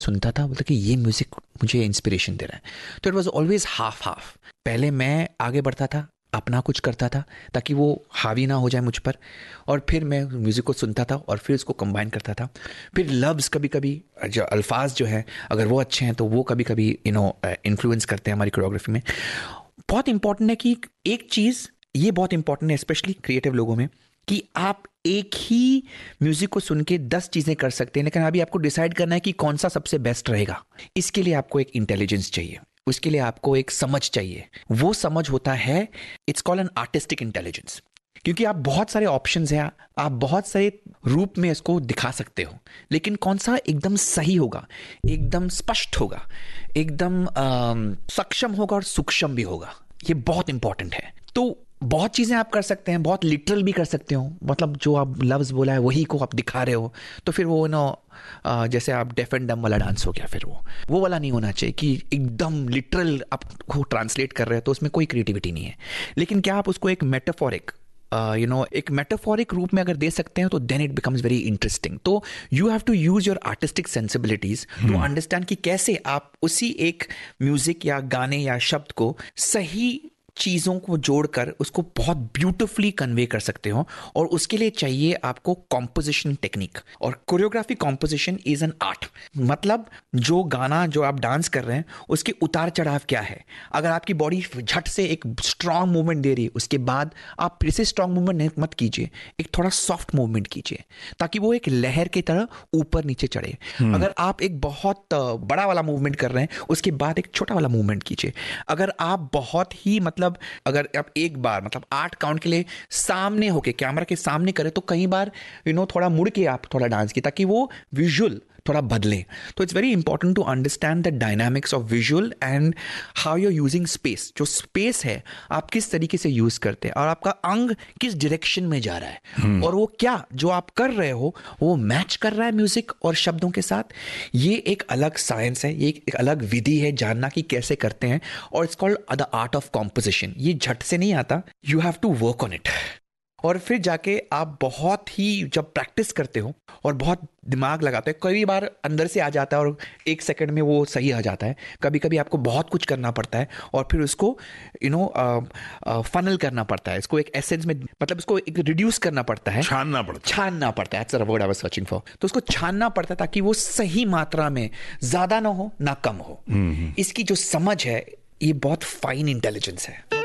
सुनता था, बोलता कि ये म्यूजिक मुझे इंस्पिरेशन दे रहा है। तो it was always half half. पहले मैं आगे बढ़ता था, अपना कुछ करता था ताकि वो हावी ना हो जाए मुझ पर, और फिर मैं म्यूज़िक को सुनता था और फिर उसको कंबाइन करता था। फिर लफ्ज़ कभी कभी जो अल्फाज जो हैं अगर वो अच्छे हैं तो वो कभी कभी इन्फ्लुएंस करते हैं हमारी कोरियोग्राफी में। बहुत इंपॉर्टेंट है कि एक चीज़ ये बहुत इंपॉर्टेंट है स्पेशली क्रिएटिव लोगों में, कि आप एक ही म्यूजिक को सुन के 10 चीजें कर सकते हैं, लेकिन अभी आपको डिसाइड करना है कि कौन सा सबसे बेस्ट रहेगा। इसके लिए आपको एक इंटेलिजेंस चाहिए, उसके लिए आपको एक समझ चाहिए। वो समझ होता है, it's called an artistic intelligence. क्योंकि आप बहुत सारे ऑप्शंस हैं, आप बहुत सारे रूप में इसको दिखा सकते हो, लेकिन कौन सा एकदम सही होगा, एकदम स्पष्ट होगा, एकदम सक्षम होगा और सूक्ष्म भी होगा, ये बहुत इंपॉर्टेंट है। तो बहुत चीजें आप कर सकते हैं, बहुत लिटरल भी कर सकते हो, मतलब जो आप लफ्ज बोला है वही को आप दिखा रहे हो, तो फिर वो जैसे आप डेफ एंड डम वाला डांस हो गया, फिर वो वाला नहीं होना चाहिए कि एकदम लिटरल आपको ट्रांसलेट कर रहे हो, तो उसमें कोई क्रिएटिविटी नहीं है। लेकिन क्या आप उसको एक मेटाफोरिक एक मेटाफोरिक रूप में अगर दे सकते हैं तो then it becomes very interesting. तो you have to use your artistic sensibilities to understand कि कैसे आप उसी एक म्यूजिक या गाने या शब्द को सही चीज़ों को जोड़कर उसको बहुत ब्यूटिफुली कन्वे कर सकते हो। और उसके लिए चाहिए आपको कॉम्पोजिशन टेक्निक, और choreography composition is an art. मतलब जो गाना जो आप डांस कर रहे हैं उसके उतार चढ़ाव क्या है। अगर आपकी बॉडी झट से एक स्ट्रांग मूवमेंट दे रही है, उसके बाद आप फिर से स्ट्रांग मूवमेंट मत कीजिए, एक थोड़ा सॉफ्ट मूवमेंट कीजिए ताकि वो एक लहर की तरह ऊपर नीचे चढ़े। अगर आप एक बहुत बड़ा वाला मूवमेंट कर रहे हैं, उसके बाद एक छोटा वाला मूवमेंट कीजिए। अगर आप बहुत ही अगर आप एक बार 8 काउंट के लिए सामने होके कैमरा के सामने करें, तो कई बार थोड़ा मुड़ के आप थोड़ा डांस की, ताकि वो विजुअल थोड़ा बदले। तो it's very important to understand the dynamics of visual and how you are using space. जो स्पेस है आप किस तरीके से यूज करते हैं, और आपका अंग किस डायरेक्शन में जा रहा है, और वो क्या जो आप कर रहे हो वो मैच कर रहा है म्यूजिक और शब्दों के साथ। ये एक अलग साइंस है, ये एक अलग विधि है जानना कि कैसे करते हैं, और it's called the art of composition. ये झट से नहीं आता, you have to work on it. और फिर जाके आप बहुत ही जब प्रैक्टिस करते हो और बहुत दिमाग लगाते हो, कई बार अंदर से आ जाता है और 1 सेकंड में वो सही आ जाता है। कभी कभी आपको बहुत कुछ करना पड़ता है और फिर उसको फनल करना पड़ता है, इसको एक एसेंस में, मतलब इसको एक रिड्यूस करना पड़ता है, छानना पड़ता है। That's the word I was searching for. तो उसको छानना पड़ता है ताकि वो सही मात्रा में, ज्यादा ना हो ना कम हो। इसकी जो समझ है ये बहुत फाइन इंटेलिजेंस है।